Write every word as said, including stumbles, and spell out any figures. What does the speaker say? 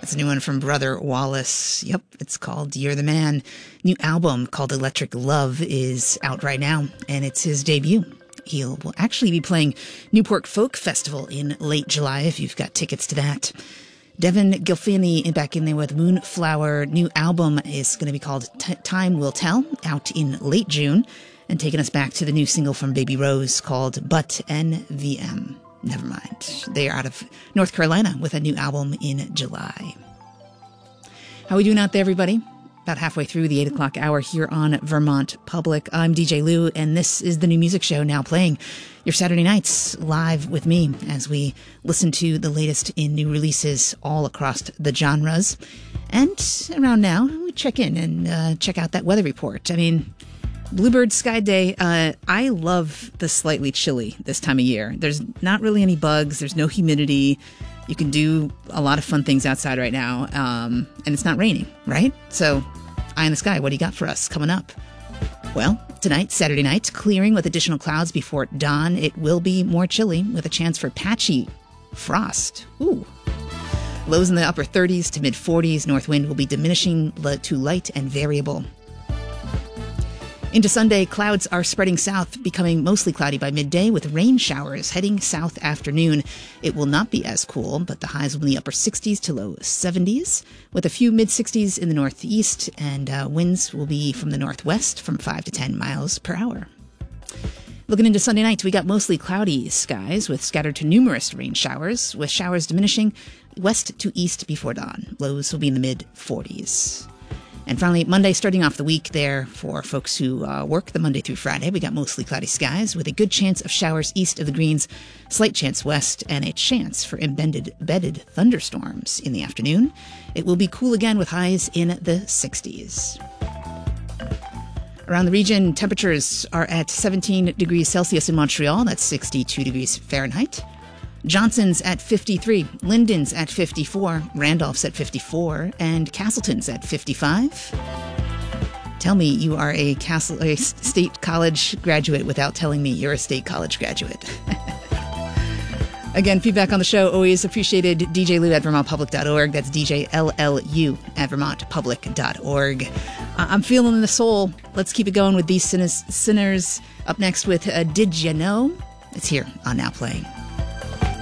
It's a new one from Brother Wallace. Yep, it's called You're the Man. New album called Electric Love is out right now, and it's his debut. He'll will actually be playing Newport Folk Festival in late July if you've got tickets to that. Devin Gilfini back in there with Moonflower. New album is going to be called T- Time Will Tell, out in late June, and taking us back to the new single from Baby Rose called But N V M. Never mind. They are out of North Carolina with a new album in July. How are we doing out there, everybody? About halfway through the eight o'clock hour here on Vermont Public. I'm D J Lou, and this is the New Music Show, now playing your Saturday nights live with me as we listen to the latest in new releases all across the genres. And around now, we check in and uh, check out that weather report. I mean, Bluebird Sky Day, uh, I love the slightly chilly this time of year. There's not really any bugs. There's no humidity. You can do a lot of fun things outside right now. Um, and it's not raining, right? So, eye in the sky, what do you got for us coming up? Well, tonight, Saturday night, clearing with additional clouds before dawn. It will be more chilly with a chance for patchy frost. Ooh. Lows in the upper thirties to mid forties. North wind will be diminishing to light and variable. Into Sunday, clouds are spreading south, becoming mostly cloudy by midday with rain showers heading south afternoon. It will not be as cool, but the highs will be in the upper sixties to low seventies, with a few mid-sixties in the northeast, and uh, winds will be from the northwest from five to ten miles per hour. Looking into Sunday night, we got mostly cloudy skies with scattered to numerous rain showers, with showers diminishing west to east before dawn. Lows will be in the mid-forties. And finally, Monday, starting off the week there for folks who uh, work the Monday through Friday, we got mostly cloudy skies with a good chance of showers east of the Greens, slight chance west, and a chance for embedded bedded thunderstorms in the afternoon. It will be cool again with highs in the sixties. Around the region, temperatures are at seventeen degrees Celsius in Montreal. That's sixty-two degrees Fahrenheit. Johnson's at fifty-three, Linden's at fifty-four, Randolph's at fifty-four, and Castleton's at fifty-five. Tell me you are a, Castle, a state college graduate without telling me you're a state college graduate. Again, feedback on the show, always appreciated. D J Lou at vermont public dot org. That's D J L L U at vermont public dot org. Uh, I'm feeling the soul. Let's keep it going with these sinners. sinners. Up next with uh, Did Ya Know? It's here on Now Playing.